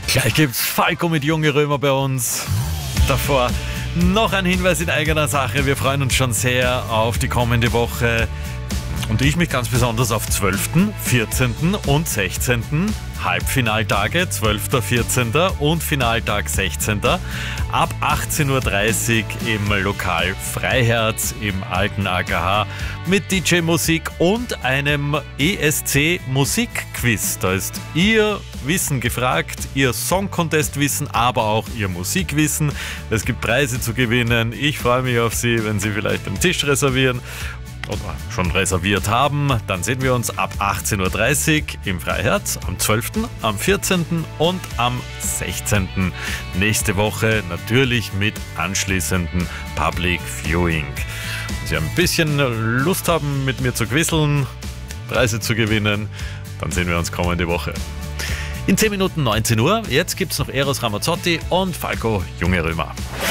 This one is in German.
Gleich gibt's Falco mit Junge Römer bei uns. Davor noch ein Hinweis in eigener Sache. Wir freuen uns schon sehr auf die kommende Woche. Und ich mich ganz besonders auf 12., 14. und 16. Halbfinaltage, 12., 14. und Finaltag 16. ab 18.30 Uhr im Lokal Freiherz im alten AKH mit DJ-Musik und einem ESC-Musikquiz. Da ist Ihr Wissen gefragt, Ihr Song-Contest-Wissen, aber auch Ihr Musikwissen. Es gibt Preise zu gewinnen. Ich freue mich auf Sie, wenn Sie vielleicht einen Tisch reservieren oder schon reserviert haben. Dann sehen wir uns ab 18.30 Uhr im Freiherz am 12., am 14. und am 16. nächste Woche, natürlich mit anschließendem Public Viewing. Wenn Sie ein bisschen Lust haben, mit mir zu quizzeln, Preise zu gewinnen, dann sehen wir uns kommende Woche. In 10 Minuten 19 Uhr, jetzt gibt es noch Eros Ramazzotti und Falco Junge Römer.